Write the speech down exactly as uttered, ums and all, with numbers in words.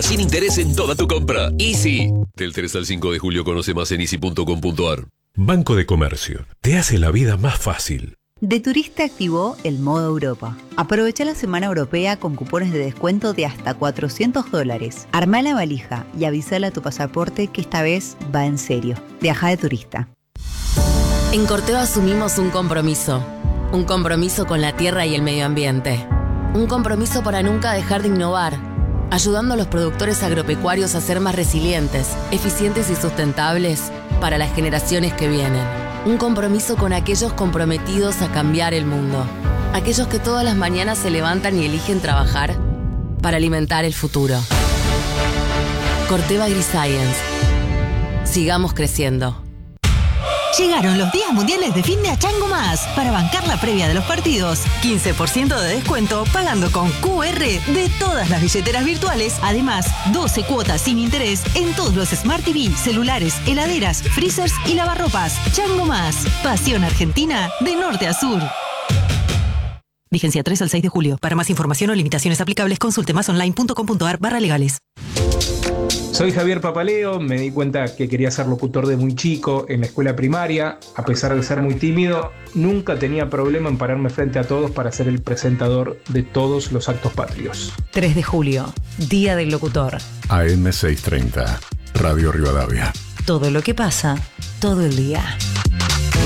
Sin interés en toda tu compra. Easy. Del tres al cinco de julio conoce más en easy punto com punto a r. Banco de Comercio. Te hace la vida más fácil. De Turista activó el modo Europa. Aprovecha la semana europea con cupones de descuento de hasta cuatrocientos dólares. Armá la valija y avísale a tu pasaporte que esta vez va en serio. Viaja de turista. En Corteva asumimos un compromiso. Un compromiso con la tierra y el medio ambiente. Un compromiso para nunca dejar de innovar, ayudando a los productores agropecuarios a ser más resilientes, eficientes y sustentables para las generaciones que vienen. Un compromiso con aquellos comprometidos a cambiar el mundo. Aquellos que todas las mañanas se levantan y eligen trabajar para alimentar el futuro. Corteva AgriScience. Sigamos creciendo. Llegaron los días mundiales de fin de a Chango Más. Para bancar la previa de los partidos, quince por ciento de descuento pagando con Q R de todas las billeteras virtuales. Además, doce cuotas sin interés en todos los Smart T V, celulares, heladeras, freezers y lavarropas. Chango Más. Pasión argentina de norte a sur. Vigencia tres al seis de julio. Para más información o limitaciones aplicables, consulte más online punto com punto a r barra legales. Soy Javier Papaleo, me di cuenta que quería ser locutor de muy chico en la escuela primaria. A pesar de ser muy tímido, nunca tenía problema en pararme frente a todos para ser el presentador de todos los actos patrios. tres de julio, Día del Locutor. A M seiscientos treinta, Radio Rivadavia. Todo lo que pasa, todo el día.